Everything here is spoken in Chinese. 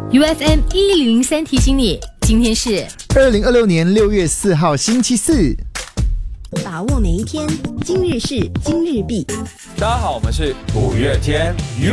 UFM 1003提醒你，今天是 2026年6月4号星期四。 把握每一天，今日事今日毕。 大家好，我们是五月天。